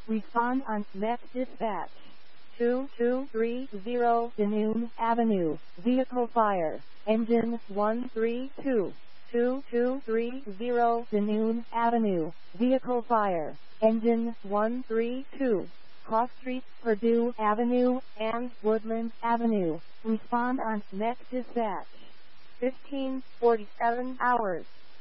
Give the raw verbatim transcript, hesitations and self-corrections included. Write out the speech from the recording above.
Respond on next dispatch. two two three zero Danoon Avenue. Vehicle fire. Engine one three two. two two three zero Danoon Avenue. Vehicle fire. Engine one three two. Cross Street, Purdue Avenue, and Woodland Avenue. Respond on next dispatch. fifteen forty-seven hours.